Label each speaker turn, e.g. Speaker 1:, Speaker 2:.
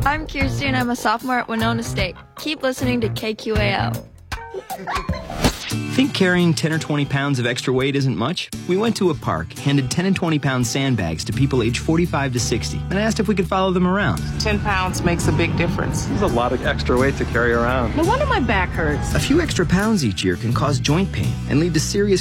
Speaker 1: I'm Kirsty and I'm a sophomore at Winona State. Keep listening to KQAL.
Speaker 2: Think carrying 10 or 20 pounds of extra weight isn't much? We went to a park, handed 10 and 20 pound sandbags to people aged 45 to 60, and asked if we could follow them around.
Speaker 3: 10 pounds makes a big difference.
Speaker 4: There's a lot of extra weight to carry around.
Speaker 3: No wonder my back hurts.
Speaker 2: A few extra pounds each year can cause joint pain and lead to serious